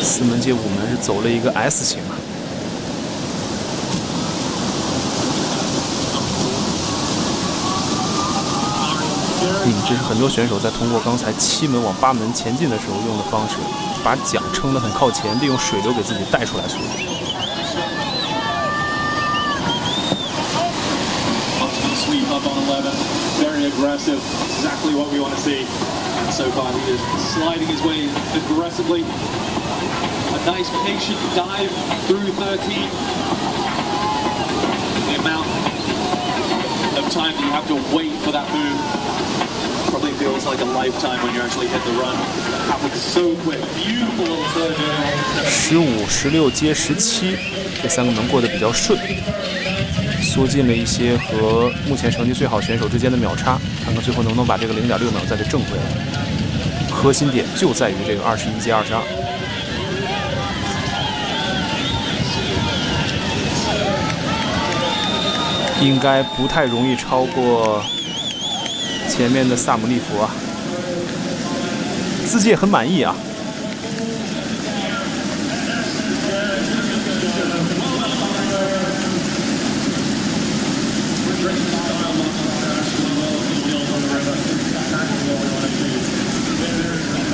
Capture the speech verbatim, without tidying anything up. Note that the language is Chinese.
四门接五门是走了一个 S 型啊。嗯，这是很多选手在通过刚才七门往八门前进的时候用的方式，把桨撑得很靠前，利用水流给自己带出来速度。 Sweep up on eleven, very aggressive, exactly what we want to see. And so far he is sliding his way aggressively. A nice patient dive through thirteen. The amount of time that you have to wait for that move probably feels like a lifetime when you actually hit the run. It happens so quick. Beautiful little third air. 十五、十六接十七，这三个门过得比较顺。 缩进了一些和目前成绩最好选手之间的秒差，看看最后能不能把这个零点六秒再给挣回来。核心点就在于这个二十一接二十二。应该不太容易超过前面的萨姆利弗啊，自己也很满意啊。